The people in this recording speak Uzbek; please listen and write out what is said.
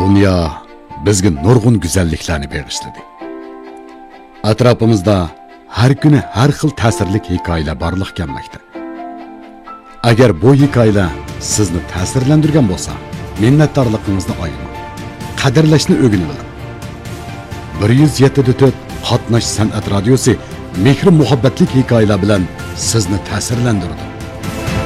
Dünya bizga nurg'un go'zalliklarni bag'ishladi. Atrofimizda har kuni har xil ta'sirli hikoyalar borliq kelmoqda. Agar bu hikoyalar sizni ta'sirlantirgan bo'lsa, minnatdorligingizni ayamang. Qadrlashni o'rganib oling. 107.4 Qatnash san'at radiosi mehr muhabbatli hikoyalar bilan sizni ta'sirlantirdi.